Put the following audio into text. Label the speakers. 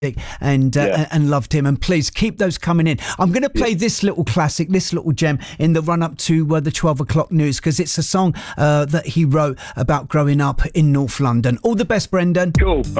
Speaker 1: and loved him, and please keep those coming in. I'm going to play this little classic, this little gem in the run up to the 12 o'clock news, because it's a song that he wrote about growing up in North London. All the best, Brendan.
Speaker 2: Cool.